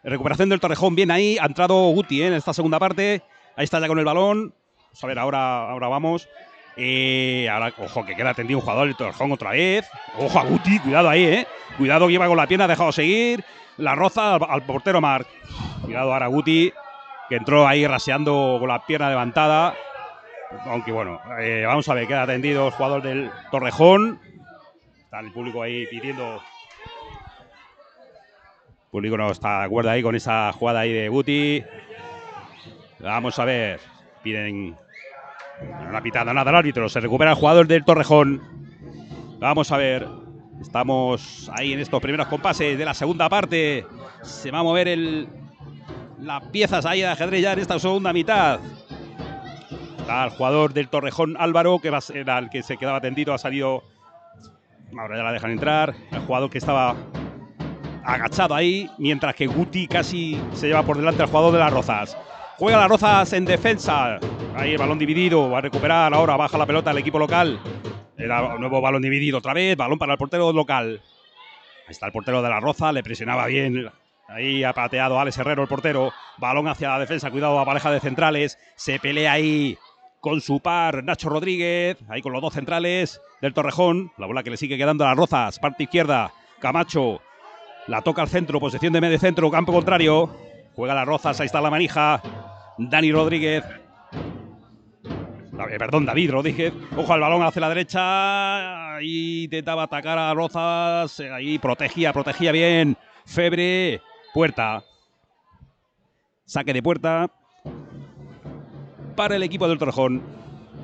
Recuperación del Torrejón, bien ahí. Ha entrado Guti en esta segunda parte. Ahí está ya con el balón. Vamos a ver, ahora vamos. Ahora, ojo, que queda tendido un jugador del Torrejón otra vez. Ojo a Guti, cuidado ahí, Cuidado que iba con la pierna, ha dejado seguir. La roza al portero Marc. Cuidado ahora Guti, que entró ahí raseando con la pierna levantada. Aunque bueno, vamos a ver, queda tendido el jugador del Torrejón. Está el público ahí pidiendo. El público no está de acuerdo ahí con esa jugada ahí de Guti. Vamos a ver. Piden. No ha pitado nada el árbitro. Se recupera el jugador del Torrejón. Vamos a ver. Estamos ahí en estos primeros compases de la segunda parte. Se va a mover las piezas ahí de ajedrez ya en esta segunda mitad. Está el jugador del Torrejón, Álvaro, que era el que se quedaba tendido. Ha salido. Ahora ya la dejan entrar. El jugador que estaba agachado ahí, mientras que Guti casi se lleva por delante al jugador de Las Rozas. Juega Las Rozas en defensa. Ahí el balón dividido. Va a recuperar ahora. Baja la pelota el equipo local. Era un nuevo balón dividido otra vez. Balón para el portero local. Ahí está el portero de Las Rozas. Le presionaba bien. Ahí ha pateado Alex Herrero, el portero. Balón hacia la defensa. Cuidado a pareja de centrales. Se pelea ahí con su par Nacho Rodríguez. Ahí con los dos centrales del Torrejón. La bola que le sigue quedando a Las Rozas. Parte izquierda. Camacho. La toca al centro. Posición de medio centro. Campo contrario. Juega Las Rozas. Ahí está la manija. Dani Rodríguez. David Rodríguez. Ojo al balón hacia la derecha. Ahí intentaba atacar a Rozas. Ahí protegía bien. Febre. Puerta. Saque de puerta para el equipo del Torrejón.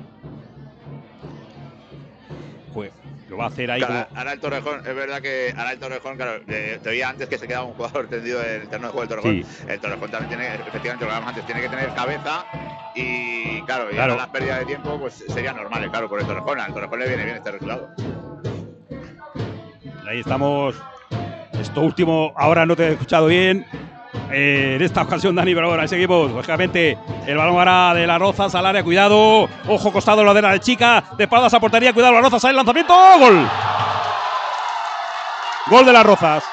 Lo va a hacer ahí. Claro, ahora el Torrejón, es verdad que ahora el Torrejón, claro, te oía antes que se quedaba un jugador tendido en el terreno de juego del Torrejón. Sí. El Torrejón también tiene, efectivamente, lo que antes, tiene que tener cabeza y, claro, las pérdidas de tiempo pues serían normales, claro, por el Torrejón. Al Torrejón le viene bien este resultado. Ahí estamos. Esto último, ahora no te he escuchado bien. En esta ocasión, Dani, pero ahora seguimos. Lógicamente, el balón ahora de Las Rozas al área. Cuidado. Ojo, costado la de la chica. De espaldas a portería. Cuidado, Las Rozas. Ahí el lanzamiento. ¡Gol! Gol de Las Rozas.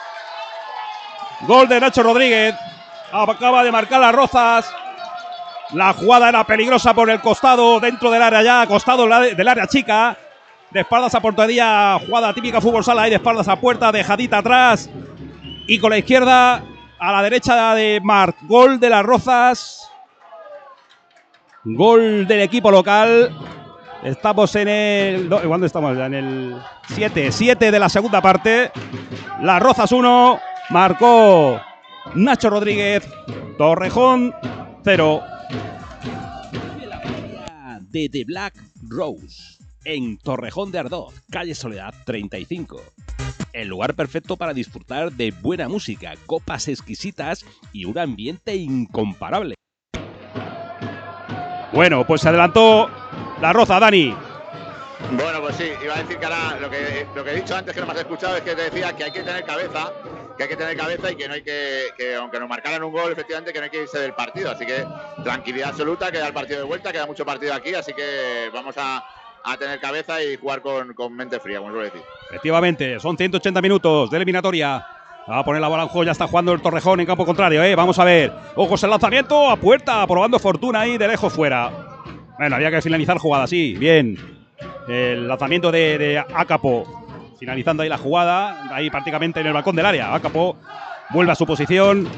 Gol de Nacho Rodríguez. Acaba de marcar Las Rozas. La jugada era peligrosa por el costado, dentro del área ya. Costado del área chica. De espaldas a portería. Jugada típica fútbol sala. Ahí de espaldas a puerta. Dejadita atrás. Y con la izquierda. A la derecha de Marc. Gol de Las Rozas. Gol del equipo local. Estamos en el... ¿Cuándo estamos? En el 7 de la segunda parte. Las Rozas 1. Marcó Nacho Rodríguez. Torrejón 0. De The Black Rose. En Torrejón de Ardoz. Calle Soledad 35. El lugar perfecto para disfrutar de buena música, copas exquisitas y un ambiente incomparable. Bueno, pues se adelantó Las Rozas, Dani. Bueno, pues sí, iba a decir que ahora lo que he dicho antes, que no me has escuchado, es que te decía que hay que tener cabeza, y que no hay que aunque nos marcaran un gol, efectivamente, que no hay que irse del partido. Así que tranquilidad absoluta, queda el partido de vuelta, queda mucho partido aquí, así que vamos a tener cabeza y jugar con mente fría, como suele decir. Efectivamente, son 180 minutos de eliminatoria. Va a poner la bola en juego, ya está jugando el Torrejón en campo contrario, Vamos a ver. Ojos el lanzamiento a puerta, probando fortuna ahí de lejos fuera. Bueno, había que finalizar jugada, sí, bien. El lanzamiento de Acapo. Finalizando ahí la jugada, ahí prácticamente en el balcón del área. Acapo vuelve a su posición.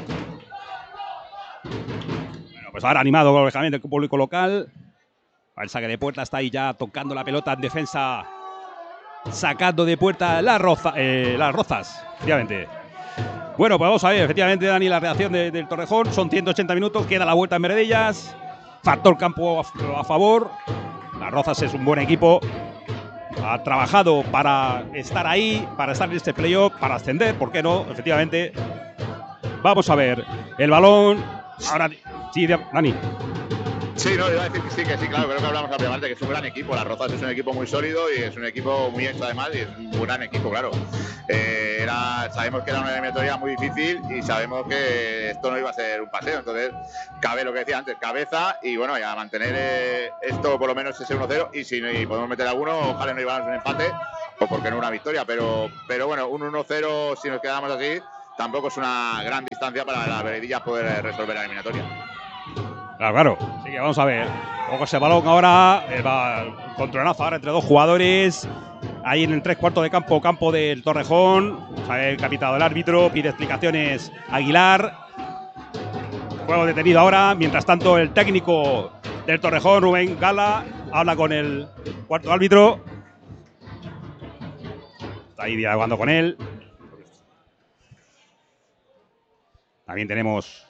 Bueno, pues ahora animado, lógicamente, el público local. El saque de puerta está ahí ya tocando la pelota en defensa. Sacando de puerta Las Rozas, efectivamente. Bueno, pues vamos a ver, efectivamente, Dani, la reacción del Torrejón. Son 180 minutos, queda la vuelta en Meredillas. Factor campo a favor. Las Rozas es un buen equipo. Ha trabajado para estar ahí, para estar en este playoff, para ascender, ¿por qué no? Efectivamente. Vamos a ver, el balón. Ahora, sí, Dani. Sí, no, iba a decir que sí, claro, creo que hablamos ampliamente, que es un gran equipo. Las Rozas es un equipo muy sólido y es un equipo muy hecho además, y es un gran equipo, claro. Sabemos que era una eliminatoria muy difícil y sabemos que esto no iba a ser un paseo, entonces cabe lo que decía antes, cabeza y bueno, ya mantener esto por lo menos ese 1-0 y si podemos meter alguno, ojalá no lleváramos un empate o porque no una victoria, pero bueno, un 1-0 si nos quedamos así tampoco es una gran distancia para las veredillas poder resolver la eliminatoria. Claro, claro. Así que vamos a ver. Ojo ese balón ahora. Va el controlazo ahora entre dos jugadores. Ahí en el 3/4 de campo, campo del Torrejón. Sale el capitán del árbitro. Pide explicaciones Aguilar. Juego detenido ahora. Mientras tanto, el técnico del Torrejón, Rubén Gala, habla con el cuarto árbitro. Está ahí dialogando con él. También tenemos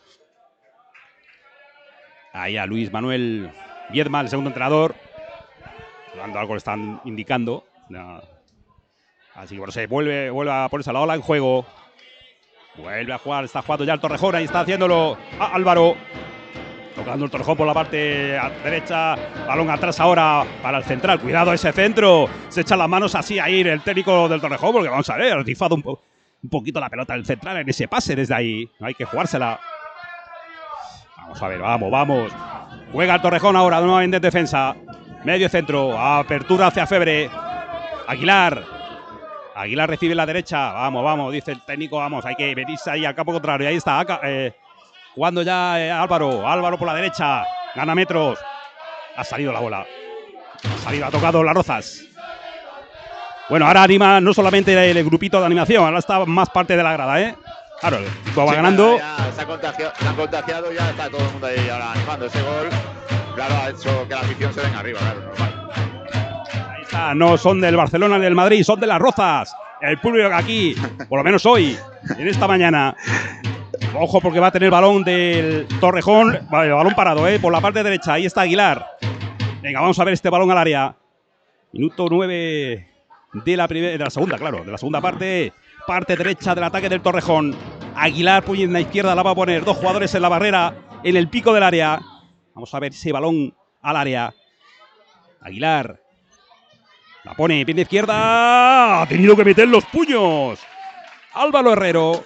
ahí a Luis Manuel Viedma, el segundo entrenador. Algo le están indicando. Así que bueno, se vuelve a ponerse la ola en juego. Vuelve a jugar, está jugando ya el Torrejón. Ahí está haciéndolo Álvaro. Tocando el Torrejón por la parte derecha. Balón atrás ahora para el central. Cuidado ese centro. Se echa las manos así a ir el técnico del Torrejón. Porque vamos a ver, ha rifado un poquito la pelota del central en ese pase desde ahí. No hay que jugársela. Vamos a ver, vamos. Juega el Torrejón ahora nuevamente en defensa. Medio centro. Apertura hacia Febre. Aguilar recibe la derecha. Vamos, dice el técnico. Vamos, hay que venirse ahí al campo contrario. Ahí está. Jugando ya Álvaro por la derecha. Gana metros. Ha salido la bola. Ha tocado las Rozas. Bueno, ahora anima no solamente el grupito de animación, ahora está más parte de la grada, ¿eh? Claro, el equipo va ganando. Ya se han contagiado, ya está todo el mundo ahí ahora animando. Ese gol, claro, ha hecho que la afición se venga arriba, claro, normal. Ahí está, no son del Barcelona ni del Madrid, son de las Rozas. El público aquí, por lo menos hoy, en esta mañana. Ojo porque va a tener el balón del Torrejón. Vale, el balón parado, por la parte derecha. Ahí está Aguilar. Venga, vamos a ver este balón al área. Minuto 9 de la segunda, claro. De la segunda parte. Parte derecha del ataque del Torrejón. Aguilar, puño en la izquierda, la va a poner. Dos jugadores en la barrera, en el pico del área. Vamos a ver ese balón al área. Aguilar. La pone, pierna izquierda. Ha tenido que meter los puños. Álvaro Herrero.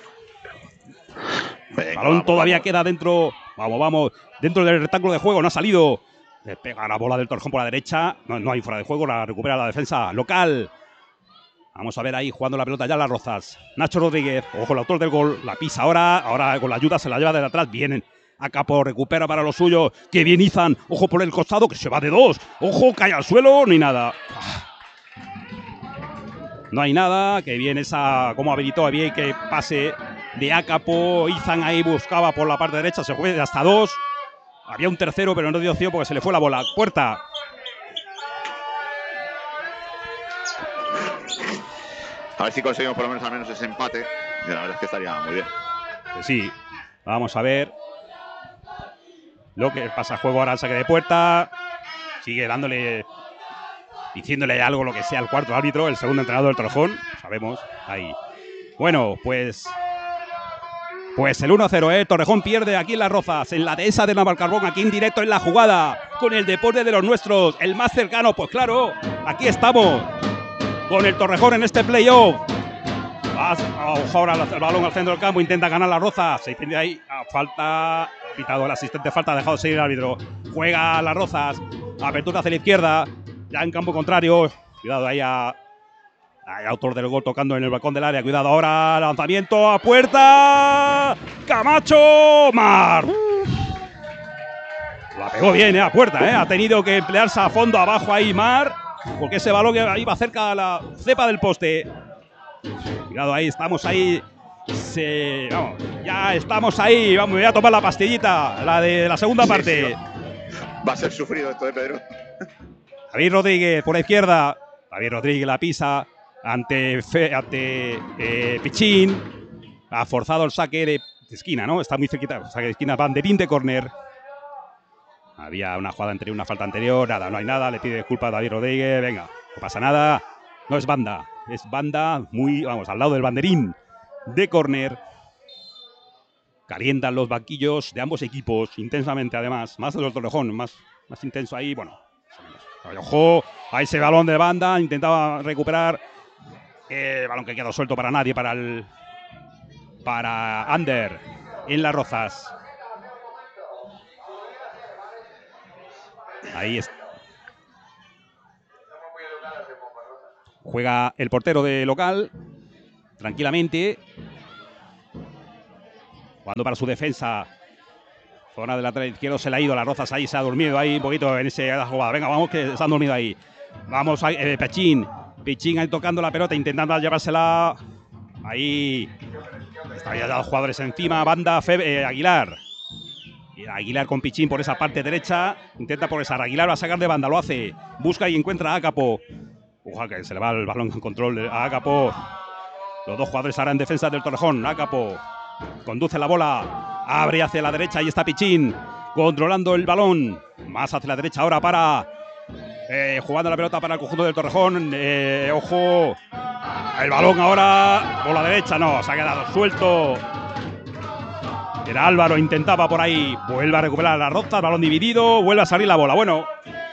El balón todavía queda dentro. Vamos. Dentro del rectángulo de juego. No ha salido. Le pega la bola del Torrejón por la derecha. No hay fuera de juego. La recupera la defensa local. Vamos a ver ahí jugando la pelota ya las Rozas. Nacho Rodríguez. Ojo, el autor del gol. La pisa ahora. Ahora con la ayuda se la lleva de atrás. Vienen. A Capo. Recupera para los suyos. Que bien Izan. Ojo por el costado. Que se va de dos. Ojo, cae al suelo. No hay nada. No hay nada. Que bien esa. Como habilitó bien que pase de Acapo. Izan ahí buscaba por la parte derecha. Se fue de hasta dos. Había un tercero, pero no dio opción porque se le fue la bola. Puerta. A ver si conseguimos por lo menos al menos ese empate. Y la verdad es que estaría muy bien. Pues sí. Vamos a ver lo que pasa. Juego ahora al saque de puerta. Sigue dándole, diciéndole algo, lo que sea, al cuarto árbitro, el segundo entrenador del Torrejón. Sabemos. Ahí. Bueno, pues el 1-0, Torrejón pierde aquí en Las Rozas, en la dehesa de Navalcarbón, aquí en directo en la jugada, con el deporte de los nuestros, el más cercano. Pues claro, aquí estamos, con el Torrejón en este playoff. Ojo ahora el balón al centro del campo, intenta ganar Las Rozas. Se dice ahí, falta, ha pitado el asistente, falta, ha dejado seguir el árbitro. Juega Las Rozas, apertura hacia la izquierda, ya en campo contrario. Cuidado ahí hay autor del gol tocando en el balcón del área. Cuidado ahora. Lanzamiento a puerta. Camacho. Mar. La pegó bien, a puerta. Ha tenido que emplearse a fondo abajo ahí Mar. Porque ese balón iba cerca a la cepa del poste. Cuidado ahí. Estamos ahí. Vamos, ya estamos ahí. Vamos, voy a tomar la pastillita. La de la segunda parte. Sí. Va a ser sufrido esto de Pedro. Javier Rodríguez por la izquierda. Javier Rodríguez la pisa. Ante Pichín. Ha forzado el saque de esquina, ¿no? Está muy cerquita. Saque de esquina, banderín de córner. Había una jugada anterior, una falta anterior. Nada, no hay nada. Le pide disculpas a David Rodríguez. Venga, no pasa nada. No es banda. Es banda al lado del banderín de córner. Calientan los banquillos de ambos equipos intensamente, además. Más de los Torrejón, más intenso ahí. Bueno, ojo, a ese balón de banda. Intentaba recuperar. Balón que quedó suelto para nadie, para Ander en Las Rozas. Ahí está. Juega el portero de local tranquilamente. jugando para su defensa. Zona del lateral izquierdo, se le ha ido Las Rozas ahí, se ha dormido ahí un poquito en esa jugada. Venga, vamos, que se han dormido ahí. Vamos, Pichín ahí tocando la pelota, intentando llevársela. Ahí están ya los jugadores encima. Banda, Aguilar. Y Aguilar con Pichín por esa parte derecha. Intenta progresar. Aguilar va a sacar de banda, lo hace. Busca y encuentra a Ácapo. Ojalá que se le va el balón en control a Ácapo. Los dos jugadores ahora en defensa del Torrejón. Ácapo conduce la bola. Abre hacia la derecha. Ahí está Pichín controlando el balón. Más hacia la derecha ahora para... jugando la pelota para el conjunto del Torrejón. Ojo. El balón ahora por la derecha. No, se ha quedado suelto. Era Álvaro, intentaba por ahí. Vuelve a recuperar Las Rozas. Balón dividido. Vuelve a salir la bola. Bueno.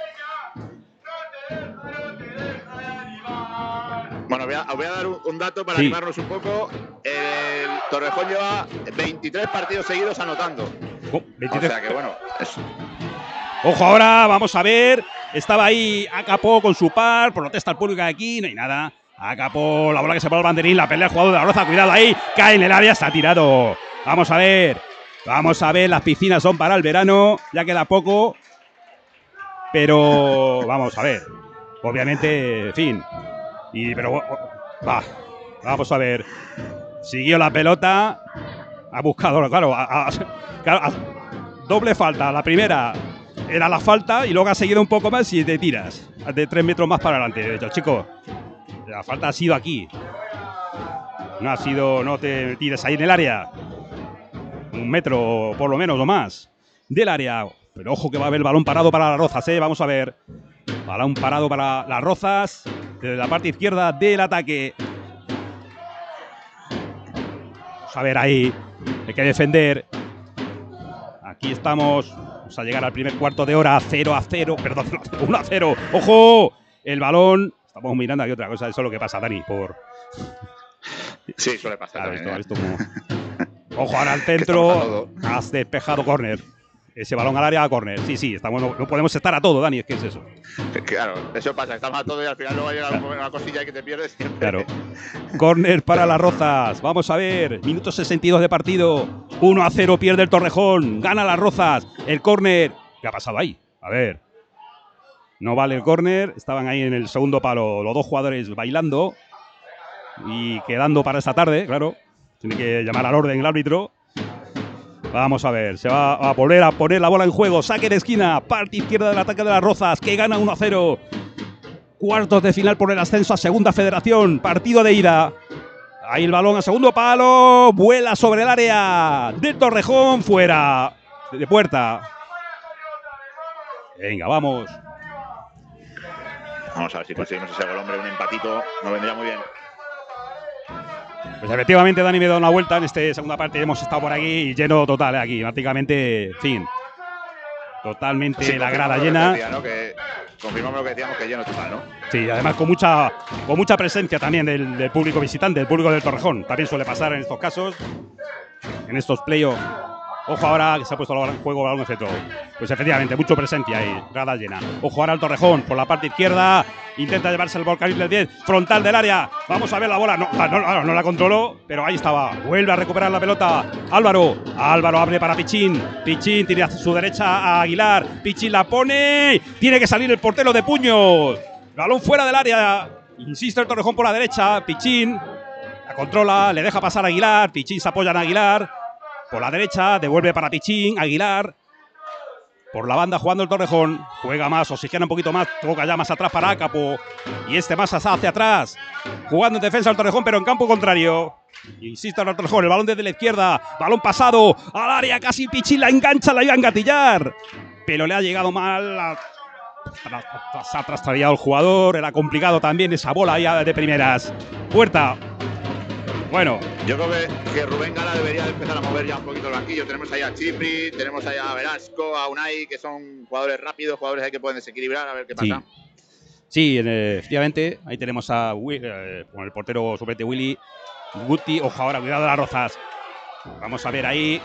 Bueno, os voy a dar un dato para animarnos un poco. El Torrejón lleva 23 partidos seguidos anotando. 23. O sea que bueno. Ojo ahora, vamos a ver. Estaba ahí Ácapo con su par. Protesta el público de aquí. No hay nada. Ácapo, la bola que se pone al banderín. La pelea del jugador de La Roza. Cuidado ahí. Cae en el área. Está tirado. Vamos a ver. Vamos a ver. Las piscinas son para el verano. Ya queda poco. Pero vamos a ver. Obviamente, en fin. Pero vamos a ver. Siguió la pelota. Ha buscado, claro, doble falta. La primera era la falta y luego ha seguido un poco más y te tiras de 3 metros más para adelante. De hecho, chicos, la falta ha sido aquí. No ha sido, no te tires ahí en el área. 1 metro por lo menos o más del área. Pero ojo que va a haber balón parado para Las Rozas, Vamos a ver. Balón parado para Las Rozas. Desde la parte izquierda del ataque. Vamos a ver ahí. Hay que defender. Aquí estamos. Vamos a llegar al primer cuarto de hora. 0-0. Perdón, 1-0. ¡Ojo! El balón. Estamos mirando aquí otra cosa. Eso es lo que pasa, Dani. Sí, suele pasar. Claro, esto como... Ojo, ahora al centro. Has despejado córner. Ese balón al área a córner. Sí, estamos, no podemos estar a todo, Dani, es que es eso. Claro, eso pasa, estamos a todo y al final luego llega una cosilla que te pierdes siempre. Claro. Córner para Las Rozas. Vamos a ver, minuto 62 de partido. 1-0 pierde el Torrejón. Gana Las Rozas. El córner. ¿Qué ha pasado ahí? A ver. No vale el córner. Estaban ahí en el segundo palo los dos jugadores bailando y quedando para esta tarde, claro. Tiene que llamar al orden el árbitro. Vamos a ver, se va a volver a poner la bola en juego. Saque de esquina, parte izquierda del ataque de Las Rozas, que gana 1-0. Cuartos de final por el ascenso a Segunda Federación. Partido de ida. Ahí el balón a segundo palo. Vuela sobre el área del Torrejón. Fuera de puerta. Venga, vamos. Vamos a ver si conseguimos ese gol, hombre. Un empatito nos vendría muy bien. Pues efectivamente, Dani me da una vuelta en esta segunda parte. Hemos estado por aquí y lleno total aquí. Prácticamente, en fin. Totalmente sí, la grada llena. Decía, ¿no? Que confirmamos lo que decíamos, que lleno total, ¿no? Sí, además con mucha presencia también del público visitante, del público del Torrejón. También suele pasar en estos casos, en estos playoffs. Ojo ahora que se ha puesto en juego balón de centro. Pues efectivamente, mucha presencia ahí, grada llena. Ojo ahora al Torrejón por la parte izquierda. Intenta llevarse el volcán del 10, frontal del área. Vamos a ver la bola. No la controló, pero ahí estaba. Vuelve a recuperar la pelota. Álvaro abre para Pichín. Pichín tiene a su derecha a Aguilar. Pichín la pone. Tiene que salir el portero de puños. Balón fuera del área. Insiste el Torrejón por la derecha. Pichín la controla, le deja pasar a Aguilar. Pichín se apoya en Aguilar. Por la derecha, devuelve para Pichín, Aguilar. Por la banda jugando el Torrejón. Juega más, oxigena un poquito más. Toca ya más atrás para Ácapo. Y este más hacia atrás. Jugando en defensa el Torrejón, pero en campo contrario. Insiste el Torrejón, el balón desde la izquierda. Balón pasado al área, casi Pichín la engancha, la iba a engatillar. Pero le ha llegado mal. Se ha trastrallado el jugador. Era complicado también esa bola ya de primeras. Puerta. Bueno, yo creo que Rubén Gala debería empezar a mover ya un poquito el banquillo. Tenemos ahí a Chipri, tenemos ahí a Velasco, a Unai, que son jugadores rápidos, jugadores ahí que pueden desequilibrar, a ver qué pasa. Sí, efectivamente, ahí tenemos a con el portero suplente Willy Guti. Ojo ahora, cuidado de Las Rozas. Vamos a ver ahí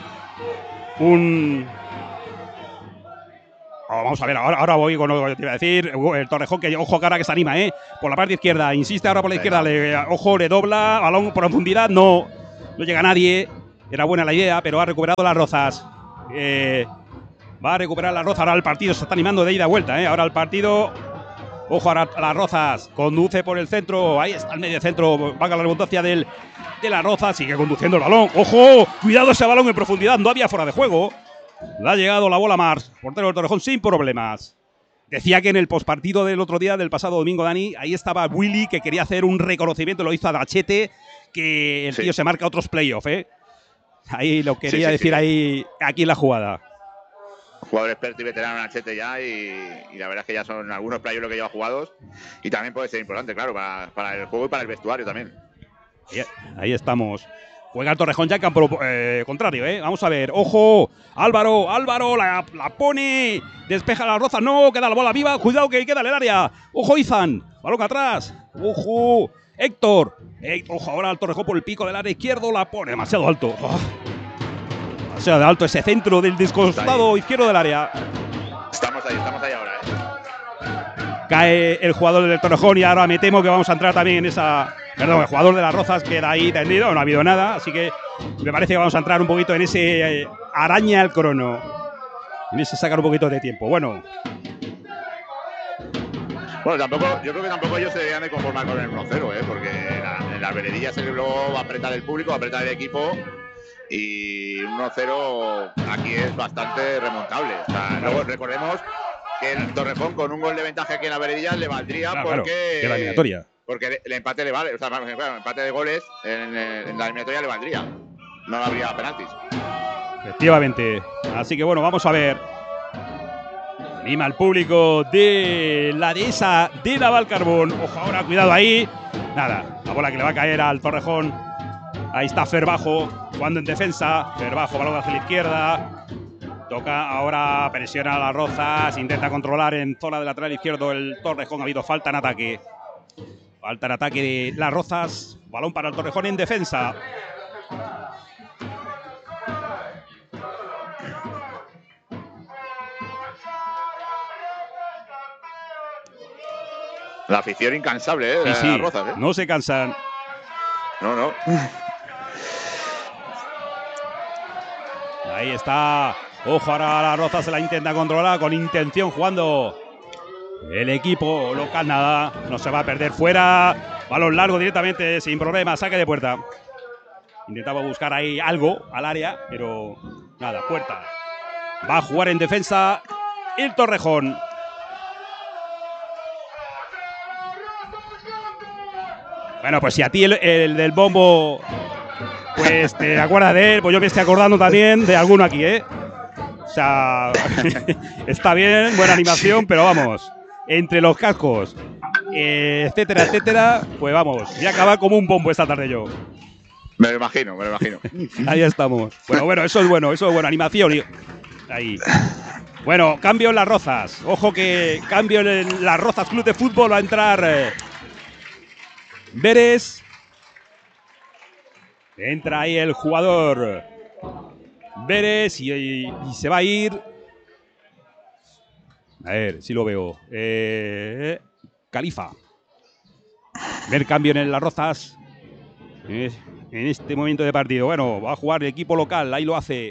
vamos a ver, ahora voy con lo que te iba a decir. El Torrejón, que ojo cara que se anima, por la parte izquierda, insiste ahora por la izquierda, ojo, le dobla, balón por profundidad, no llega nadie. Era buena la idea, pero ha recuperado las Rozas. Va a recuperar las Rozas. Ahora el partido se está animando de ida y vuelta. Ahora el partido. Ojo, ahora las Rozas. Conduce por el centro. Ahí está el medio centro. Valga la redundancia de las Rozas. Sigue conduciendo el balón. ¡Ojo! Cuidado ese balón en profundidad. No había fuera de juego. Le ha llegado la bola a Mars. Portero del Torrejón sin problemas. Decía que en el postpartido del otro día, del pasado domingo, Dani, ahí estaba Willy, que quería hacer un reconocimiento. Lo hizo a Dachete, que el tío se marca otros playoffs, Ahí lo quería decir ahí, aquí en la jugada. Jugador experto y veterano en Achete ya, y la verdad es que ya son algunos playoffs lo que lleva jugados, y también puede ser importante, claro, para el juego y para el vestuario también. Ahí estamos. Juega el Torrejón ya en campo contrario, Vamos a ver. ¡Ojo! Álvaro la pone. Despeja la Roza. No, queda la bola viva. Cuidado que queda en el área. ¡Ojo, Izan! Balón atrás. ¡Ojo! Héctor. Ojo, ahora el Torrejón por el pico del área izquierdo. La pone demasiado alto. Demasiado alto ese centro del descostado izquierdo del área. Estamos ahí ahora, Cae el jugador del Torrejón y ahora me temo que vamos a entrar también en esa... Perdón, el jugador de las Rozas queda ahí tendido, no ha habido nada, así que me parece que vamos a entrar un poquito en ese araña al crono. En ese sacar un poquito de tiempo. Bueno, yo creo que tampoco ellos se deberían de conformar con el 1-0, porque en las veredillas luego va a apretar el público, va a apretar el equipo, y un 1-0 aquí es bastante remontable. O sea, luego recordemos que el Torrejón con un gol de ventaja aquí en la veredilla le valdría, porque la eliminatoria. Porque el empate le vale, o sea, el empate de goles en la eliminatoria le valdría. No habría penaltis. Efectivamente. Así que bueno, vamos a ver. Anima al público de la dehesa de Navalcarbón. Ojo, ahora, cuidado ahí. Nada, la bola que le va a caer al Torrejón. Ahí está Ferbajo, jugando en defensa. Ferbajo, balón hacia la izquierda. Toca, ahora presiona a las Rozas. Intenta controlar en zona de lateral izquierdo el Torrejón. Ha habido falta en ataque. Falta en ataque de las Rozas. Balón para el Torrejón en defensa. La afición incansable, de sí, las Rozas, no se cansan. No. Ahí está. Ojo, ahora la Rozas se la intenta controlar con intención, jugando el equipo local. Nada, no se va a perder fuera. Balón largo directamente, sin problema, saque de puerta. Intentaba buscar ahí algo al área, pero nada, puerta. Va a jugar en defensa el Torrejón. Bueno, pues si a ti el del bombo, pues te acuerdas de él, pues yo me estoy acordando también de alguno aquí, O sea, está bien, buena animación, pero vamos, entre los cascos, etcétera, pues vamos, voy a acabar como un bombo esta tarde yo. Me lo imagino. Ahí estamos. Bueno, eso es bueno, animación. Ahí. Bueno, cambio en las Rozas. Ojo que cambio en las Rozas Club de Fútbol. Va a entrar Veres. Entra ahí el jugador Veres y se va a ir. A ver si lo veo. Califa. Ver cambio en las Rozas. En este momento de partido. Bueno, va a jugar el equipo local. Ahí lo hace.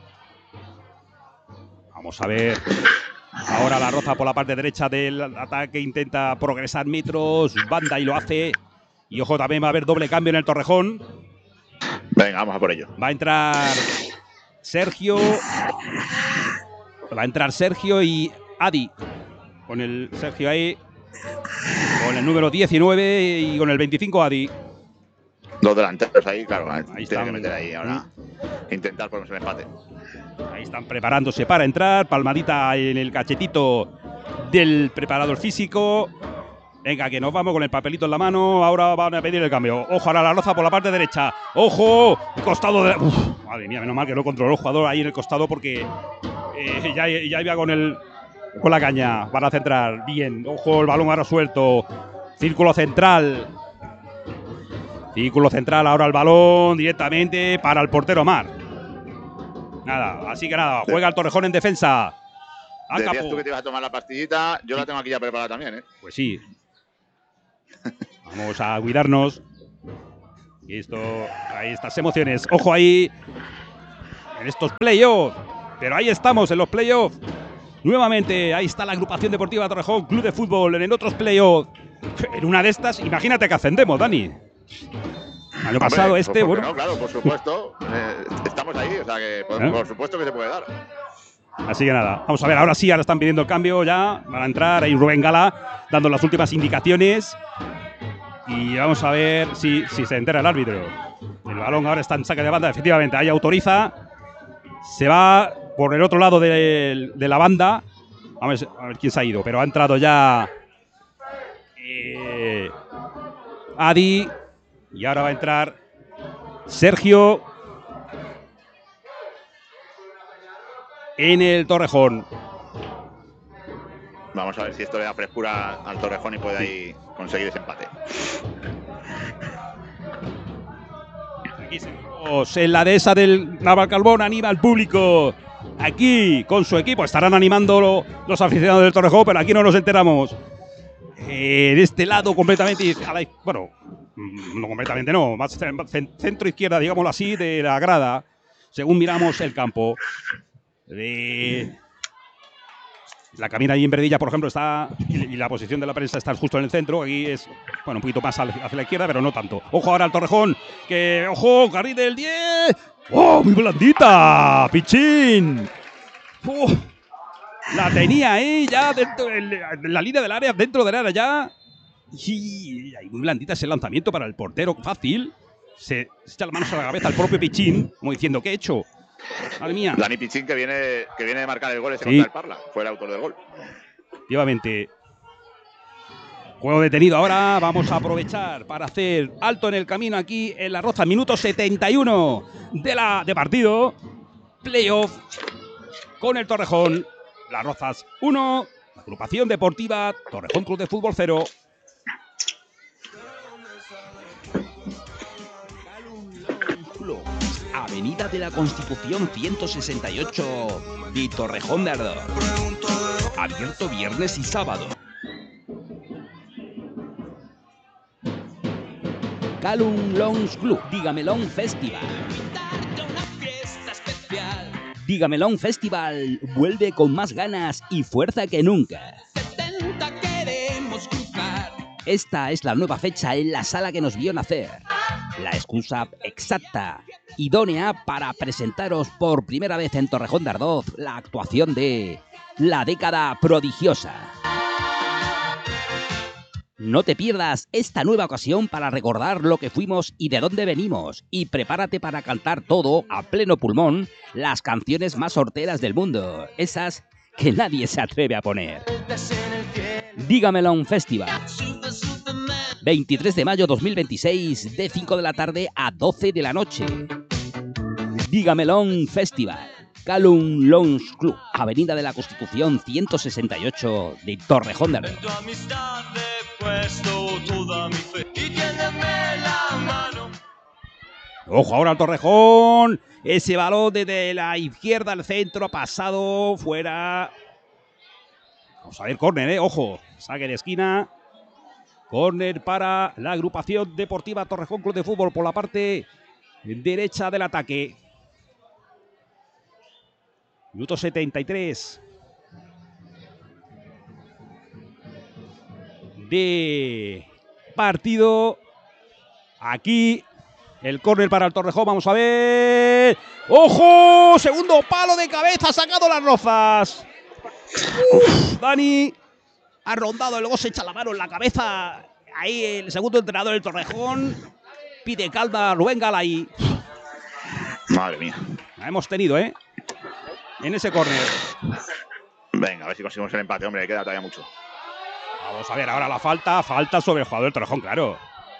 Vamos a ver. Ahora la Roza por la parte derecha del ataque. Intenta progresar metros. Banda y lo hace. Y ojo, también va a haber doble cambio en el Torrejón. Venga, vamos a por ello. Va a entrar Sergio. Va a entrar Sergio y Adi. Con el Sergio ahí. Con el número 19 y con el 25 Adi. Dos delanteros ahí, claro. Ahí tiene que meter ahí ahora. Intentar ponerse el empate. Ahí están preparándose para entrar. Palmadita en el cachetito del preparador físico. Venga, que nos vamos con el papelito en la mano. Ahora van a pedir el cambio. Ojo, ahora la Roza por la parte derecha. ¡Ojo! El costado de... Uf, madre mía, menos mal que no controló el jugador ahí en el costado, porque ya iba con la caña para centrar. Bien. Ojo, el balón ahora suelto. Círculo central. Círculo central, ahora el balón directamente para el portero Mar. Nada, así que nada, juega el Torrejón en defensa. Decías tú que te ibas a tomar la pastillita, yo la tengo aquí ya preparada también, Pues sí. Vamos a cuidarnos. Y esto, ahí estas emociones. Ojo ahí en estos playoffs. Pero ahí estamos en los playoffs. Nuevamente, ahí está la agrupación deportiva Torrejón, Club de Fútbol, en otros playoffs. En una de estas, imagínate que ascendemos, Dani. Año pasado bueno. No, claro, por supuesto. Estamos ahí, o sea que por supuesto que se puede dar. Así que nada, vamos a ver, ahora sí, ahora están pidiendo el cambio ya. Van a entrar, ahí Rubén Gala dando las últimas indicaciones. Y vamos a ver si se entera el árbitro. El balón ahora está en saque de banda, efectivamente, ahí autoriza. Se va por el otro lado de la banda. A ver quién se ha ido, pero ha entrado ya Adi. Y ahora va a entrar Sergio en el Torrejón. Vamos a ver si esto le da frescura al Torrejón y puede ahí conseguir ese empate. Aquí seguimos en la dehesa del Navalcarbón, anima al público. Aquí con su equipo estarán animando los aficionados del Torrejón, pero aquí no nos enteramos. En este lado completamente, bueno, no completamente no, más centro izquierda, digámoslo así, de la grada, según miramos el campo. La cabina ahí en Verdilla, por ejemplo, está, y la posición de la prensa está justo en el centro. Aquí es, bueno, un poquito más hacia la izquierda, pero no tanto. Ojo ahora al Torrejón, que, ojo, carril del 10. ¡Oh, muy blandita! ¡Pichín! La tenía ahí ya dentro de la línea del área, dentro del área ya. Y muy blandita ese lanzamiento para el portero, fácil. Se echa las manos a la cabeza al propio Pichín, como diciendo, ¿qué he hecho? Madre mía. Dani Pichín que viene de marcar el gol ese contra el Parla. Fue el autor del gol. Efectivamente. Juego detenido ahora. Vamos a aprovechar para hacer alto en el camino aquí en La Roza. Minuto 71 de partido. Playoff con el Torrejón. Las Rozas 1. Agrupación deportiva Torrejón Club de Fútbol 0. Avenida de la Constitución 168 de Torrejón de Ardoz. Abierto viernes y sábado. Calum Lounge Club, Dígamelón Festival. Dígamelón Festival vuelve con más ganas y fuerza que nunca. Esta es la nueva fecha en la sala que nos vio nacer. La excusa exacta, idónea para presentaros por primera vez en Torrejón de Ardoz la actuación de La Década Prodigiosa. No te pierdas esta nueva ocasión para recordar lo que fuimos y de dónde venimos. Y prepárate para cantar todo a pleno pulmón las canciones más horteras del mundo. Esas que nadie se atreve a poner. Dígamelo un festival. 23 de mayo 2026, de 5 de la tarde a 12 de la noche. Dígamelón Festival. Calum Lounge Club, Avenida de la Constitución 168 de Torrejón de Ardoz. Ojo ahora al Torrejón. Ese balón desde la izquierda al centro ha pasado fuera. Vamos a ver, córner, ojo. Saque de esquina. Córner para la agrupación deportiva Torrejón Club de Fútbol por la parte derecha del ataque. Minuto 73 de partido. Aquí el córner para el Torrejón. Vamos a ver. ¡Ojo! Segundo palo de cabeza. Ha sacado Las Rozas. Dani ha rondado, luego se echa la mano en la cabeza. Ahí el segundo entrenador del Torrejón. Pide calma Rubén Gala ahí. Madre mía. La hemos tenido, en ese córner. Venga, a ver si conseguimos el empate, hombre, queda todavía mucho. Vamos a ver, ahora la falta sobre el jugador del Torrejón, claro.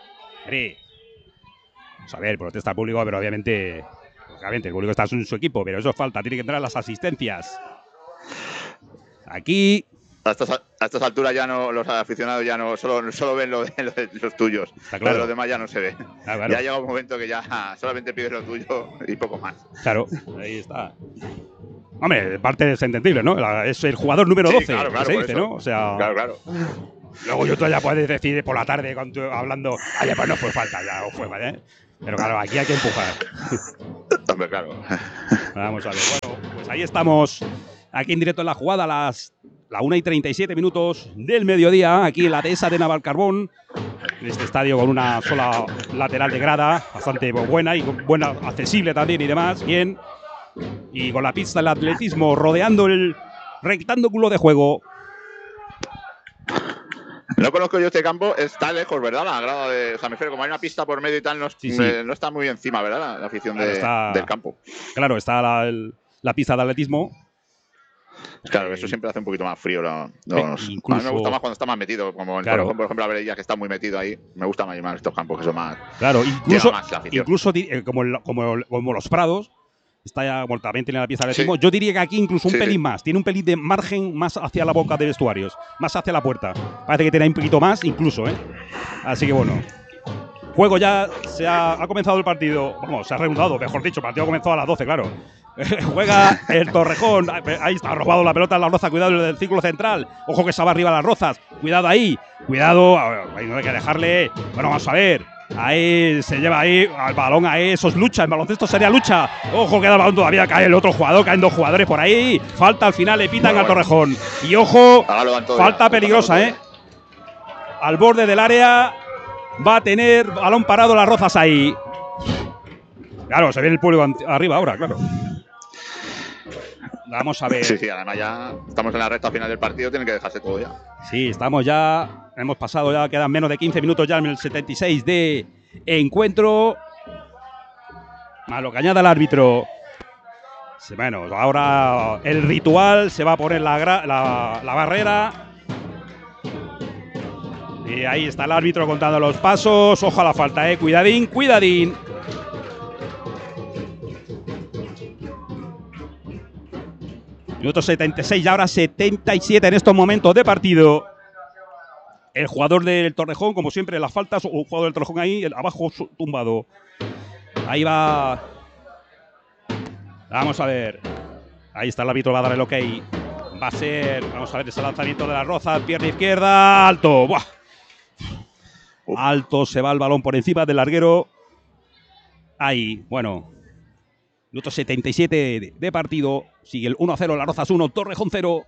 Vamos a ver, protesta el público, pero obviamente el público está en su equipo, pero eso es falta, tiene que entrar las asistencias. Aquí. A estas alturas ya no, los aficionados ya no solo ven lo de los tuyos. Está claro. Lo de los demás ya no se ve. Claro. Ya llega un momento que ya solamente pides lo tuyo y poco más. Claro, ahí está. Hombre, parte es entendible, ¿no? Es el jugador número 12, claro, que se dice, ¿no? O sea, claro. Luego tú ya puedes decir por la tarde hablando, pues no fue falta, ya o fue, ¿vale? Pero claro, aquí hay que empujar. Hombre, claro. Vamos a ver. Bueno, pues ahí estamos. Aquí en directo en la jugada, la 1:37 del mediodía, aquí en la dehesa de Navalcarbón. En este estadio con una sola lateral de grada, bastante buena y buena, accesible también y demás. Bien. Y con la pista del atletismo rodeando el rectángulo de juego. No conozco yo este campo, está lejos, ¿verdad? La grada de. O sea, me refiero, como hay una pista por medio y tal, no, Sí. no está muy encima, ¿verdad? La afición Claro, del campo. Claro, está la pista de atletismo. Claro, eso siempre hace un poquito más frío. Incluso, a mí me gusta más cuando está más metido, como en Torrejón, por ejemplo, la Verella, que está muy metido ahí. Me gusta más estos campos que son más. Claro, incluso más como los Prados, está ya, bueno, también tiene la pieza de atletismo. Sí. Yo diría que aquí incluso un pelín más. Tiene un pelín de margen más hacia la boca de vestuarios, más hacia la puerta. Parece que tiene un poquito más, incluso, ¿eh? Así que bueno. Juego ya, ha comenzado el partido. Vamos, se ha reanudado, mejor dicho, el partido ha comenzado a las 12, claro. Juega el Torrejón. Ahí está, ha robado la pelota en la Roza. Cuidado del círculo central. Ojo que se va arriba las Rozas. Cuidado ahí. Cuidado. Ahí no hay que dejarle. Bueno, vamos a ver. Ahí se lleva ahí al balón. Ahí eso es lucha. En baloncesto sería lucha. Ojo, queda el balón todavía. Cae el otro jugador. Caen dos jugadores por ahí. Falta al final. Le pitan al Torrejón. Y ojo, falta peligrosa, ¿eh? Al borde del área. Va a tener balón parado las Rozas ahí. Claro, se viene el público arriba ahora, claro. Vamos a ver. Sí, además ya estamos en la recta final del partido, tienen que dejarse todo ya. Sí, estamos ya, hemos pasado ya, quedan menos de 15 minutos ya en el 76 de encuentro. Más lo que añada el árbitro. Bueno, ahora el ritual, se va a poner la barrera. Y ahí está el árbitro contando los pasos. Ojo a la falta, cuidadín, cuidadín. Minuto 76 y ahora 77 en estos momentos de partido. El jugador del Torrejón, como siempre, en las faltas, un jugador del Torrejón ahí, abajo tumbado. Ahí va. Vamos a ver. Ahí está el árbitro, va a dar el ok. Va a ser, vamos a ver, ese lanzamiento de la Roza, pierna izquierda, alto. ¡Buah! Alto, se va el balón por encima del larguero. Ahí, bueno. Minuto 77 de partido. Sigue el 1-0, las Rozas 1, Torrejón 0.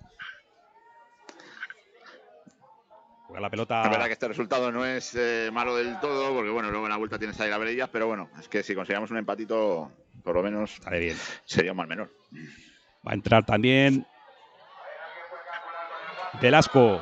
Juega la pelota. La verdad que este resultado no es malo del todo, porque bueno, luego en la vuelta tienes ahí la Verellas, pero bueno, es que si conseguíamos un empatito, por lo menos bien. Sería un mal menor. Va a entrar también Velasco.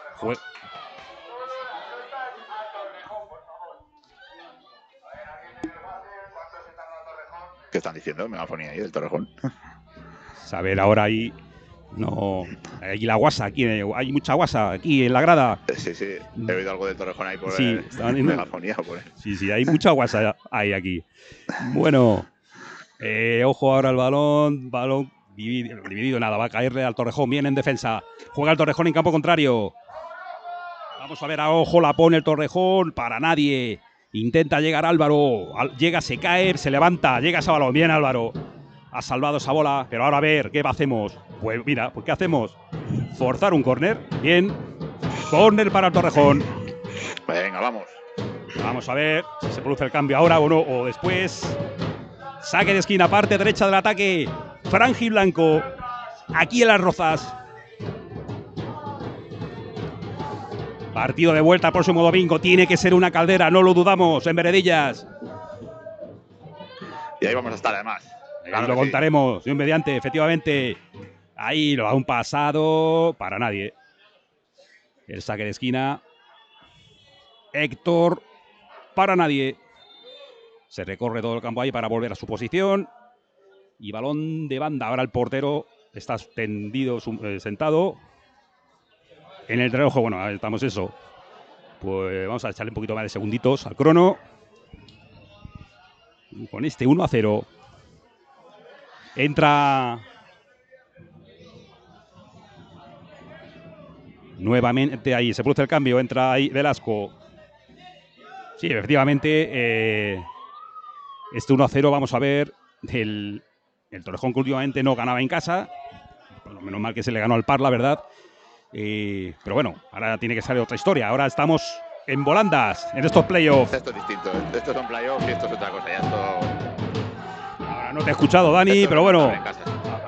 ¿Qué están diciendo? Megafonía ahí del Torrejón. Saber ahora ahí. No. Hay la guasa aquí. Hay mucha guasa aquí en la grada. Sí. He oído algo del Torrejón ahí por megafonía. Sí, hay mucha guasa ahí aquí. Bueno. Ojo ahora el balón. Balón dividido. Nada. Va a caerle al Torrejón. Viene en defensa. Juega el Torrejón en campo contrario. Vamos a ver a ojo. La pone el Torrejón. Para nadie. Intenta llegar Álvaro. Llega, se cae, se levanta. Llega ese balón. Bien Álvaro. Ha salvado esa bola. Pero ahora a ver, ¿qué hacemos? Pues mira, ¿qué hacemos? Forzar un córner. Bien. Córner para el Torrejón. Venga, vamos. Vamos a ver si se produce el cambio ahora o no. O después. Saque de esquina, parte derecha del ataque. Franji Blanco. Aquí en las Rozas. Partido de vuelta el próximo domingo. Tiene que ser una caldera, no lo dudamos, en Veredillas. Y ahí vamos a estar, además. Claro, lo contaremos, Dios mediante, efectivamente. Ahí lo da un pasado para nadie. El saque de esquina. Héctor, para nadie. Se recorre todo el campo ahí para volver a su posición. Y balón de banda. Ahora el portero está tendido, sentado. En el reloj, bueno, estamos eso. Pues vamos a echarle un poquito más de segunditos al crono. Con este 1-0. Entra nuevamente ahí, se produce el cambio, entra ahí Velasco. Sí, efectivamente, este 1-0, vamos a ver, el Torrejón que últimamente no ganaba en casa. Por lo menos mal que se le ganó al Parla, ¿verdad? Pero bueno, ahora tiene que salir otra historia. Ahora estamos en volandas en estos playoffs. Esto es distinto. Estos son playoffs y esto es otra cosa. Ya esto. Ahora no te he escuchado, Dani, pero bueno. En casa,